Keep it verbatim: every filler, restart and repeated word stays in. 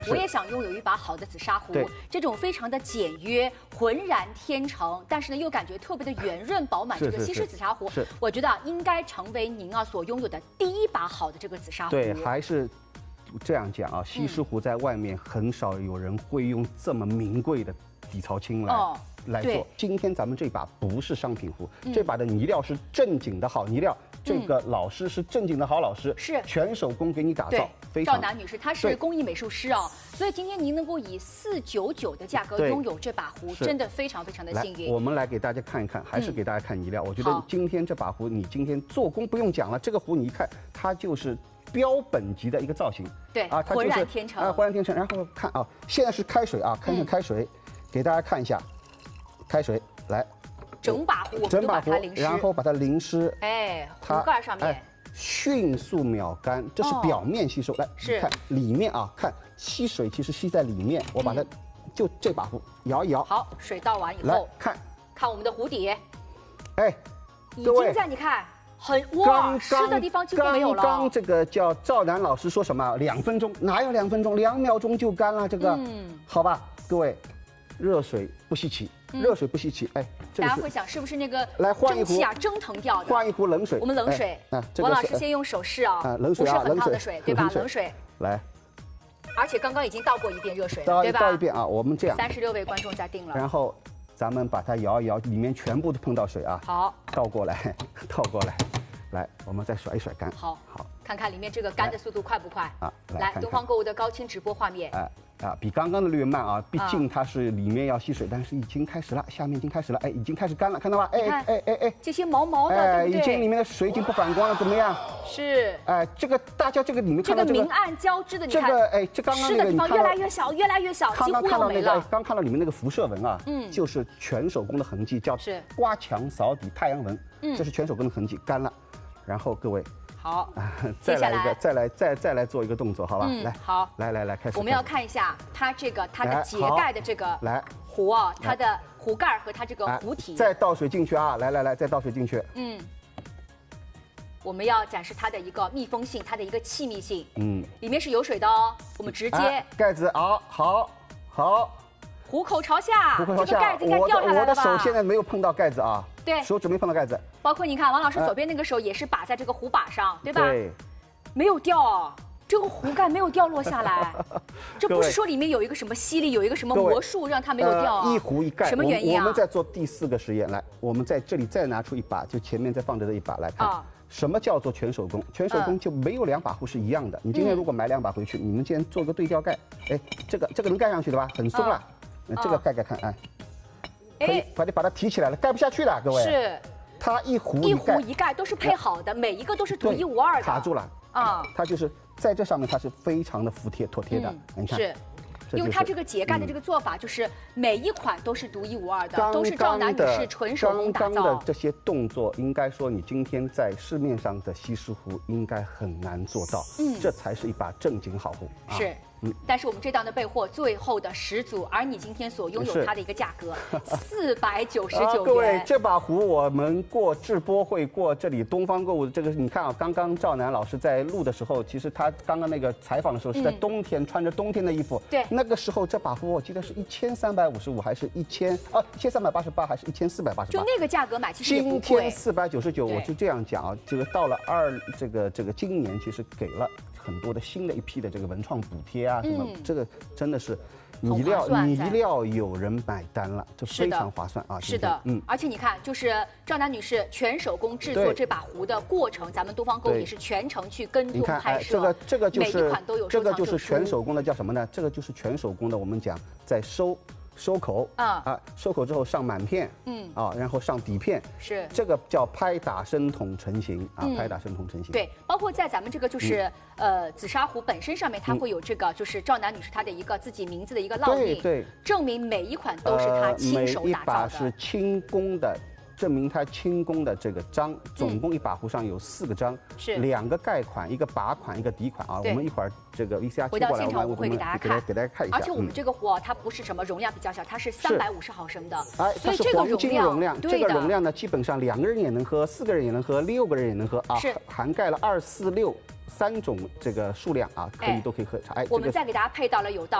我也想拥有一把好的紫砂壶，这种非常的简约、浑然天成，但是呢又感觉特别的圆润饱满。这个西施紫砂壶，我觉得啊应该成为您啊所拥有的第一把好的这个紫砂壶。 对，还是这样讲啊，西施壶在外面很少有人会用这么名贵的底槽青来。哦 来做，今天咱们这把不是商品壶，嗯、这把的泥料是正经的好泥料，嗯、这个老师是正经的好老师，是全手工给你打造，非常。 赵楠女士，她是工艺美术师啊，所以今天您能够以四九九的价格拥有这把壶，真的非常非常的幸运。 我们来给大家看一看，还是给大家看泥料。嗯、我觉得今天这把壶，你今天做工不用讲了，这个壶你一看，它就是标本级的一个造型， 对啊，它就是浑然天成啊，浑然天成。然后看啊，现在是开水啊，看看开水，嗯、给大家看一下。 开水来， 整把壶， 整把壶，然后把它淋湿， 哎，壶盖上面、哎、 迅速秒干，这是表面吸收。哦、来，是看里面啊，看吸水其实吸在里面，我把它、嗯、就这把壶摇一摇， 好，水倒完以后， 来看看我们的壶底， 哎， 已经在你看很哇，湿的地方几乎没有了。 刚刚这个叫赵楠老师说什么？两分钟哪有两分钟？两秒钟就干了，这个，嗯，好吧，各位，热水不稀奇。 热水不稀奇，哎， 大家会想是不是那个来换一壶啊，蒸腾掉的？ 换一壶冷水， 我们冷水。啊，王老师先用手试啊， 冷水啊， 不是很烫的水，对吧？冷水。 来， 而且刚刚已经倒过一遍热水了，对吧？ 倒一遍啊，我们这样。 三十六位观众在定了。 然后咱们把它摇一摇，里面全部都碰到水啊。 好， 倒过来，倒过来，来，我们再甩一甩干。 好， 好， 看看里面这个干的速度快不快啊？ 来，东方购物的高清直播画面。 哎。 啊，比刚刚的略慢啊，毕竟它是里面要吸水，但是已经开始了，下面已经开始了，哎，已经开始干了，看到吗？哎哎哎哎， 这些毛毛的， 哎，已经里面的水已经不反光了，怎么样？ 是， 哎，这个大家这个里面看到这个明暗交织的，你看， 这个哎，这刚刚湿的地方越来越小，越来越小，几乎要没了。 刚看到里面那个辐射纹啊，嗯，就是全手工的痕迹，叫是刮墙扫底太阳纹，嗯，这是全手工的痕迹，干了，然后各位。 好， 再来一个，再来再再来做一个动作，好吧？ 嗯， 来， 好， 来来来，开始。 我们要看一下它这个它的节盖的这个来壶啊，它的壶盖和它这个壶体。 再倒水进去啊！来来来，再倒水进去。 嗯，我们要展示它的一个密封性，它的一个气密性。嗯，里面是有水的哦，我们直接盖子啊，好，好。 壶口朝下， 壶口朝下， 这个盖子应该掉下来了吧？ 我的手现在没有碰到盖子啊， 对， 手指没碰到盖子。 包括你看，王老师左边那个手也是把在这个壶把上，对吧？ 对， 没有掉，这个壶盖没有掉落下来。这不是说里面有一个什么吸力，有一个什么魔术让它没有掉啊？ 一壶一盖， 什么原因啊？ 我们再做第四个实验，来，我们在这里再拿出一把，就前面再放着这一把来看。啊 什么叫做全手工？全手工就没有两把壶是一样的。你今天如果买两把回去，你们今天做个对调盖，哎，这个这个能盖上去的吧？很松了。 这个盖盖看，哎，可以把你把它提起来了，盖不下去的，各位。是，它一壶一壶一盖都是配好的，每一个都是独一无二的。 卡住了啊！它就是在这上面，它是非常的服帖妥帖的。你看， 是，因为它这个节盖的这个做法，就是每一款都是独一无二的，都是赵楠女士纯手工打造。 刚刚的这些动作，应该说你今天在市面上的西施壶应该很难做到。嗯，这才是一把正经好壶。 是。 嗯，但是我们这档的备货最后的十组，而你今天所拥有它的一个价格四百九十九元。 各位，这把壶我们过直播会过这里东方购物，这个你看啊，刚刚赵楠老师在录的时候，其实他刚刚那个采访的时候是在冬天，嗯、穿着冬天的衣服。 对， 那个时候这把壶我记得是一千三百五十五还是一千啊一千三百八十八还是一千四百八十八？ 就那个价格买其实也不贵。 今天四百九十九，我就这样讲啊，这个到了二这个这个今年其实给了。 很多的新的一批的这个文创补贴啊，什么、嗯、这个真的是泥料泥料有人买单了，这非常划算啊！ 是的，嗯，而且你看，就是赵楠女士全手工制作这把壶的过程，咱们东方购物也是全程去跟踪拍摄， 这个这个就是每一款都有这个就是全手工的叫什么呢？这个就是全手工的，我们讲在收。 收口啊啊，收口之后上满片，嗯啊，然后上底片，是这个叫拍打生筒成型啊，拍打生筒成型。 对，包括在咱们这个就是呃紫砂壶本身上面，它会有这个就是赵楠女士她的一个自己名字的一个烙印， 对， 证明每一款都是她亲手打造的。 每一把是轻工的。 证明它轻工的这个章，总共一把壶上有四个章，是两个盖款，一个把款，一个底款啊。我们一会儿这个 V C R 回到现场，我会给大家看， 给大家看一下。 而且我们这个壶啊，它不是什么容量比较小，它是三百五十毫升的， 哎，它是黄金容量。这个容量呢，基本上两个人也能喝，四个人也能喝，六个人也能喝啊，涵盖了二四六。 三种这个数量啊，可以都可以喝茶。 哎，我们再给大家配到了有道。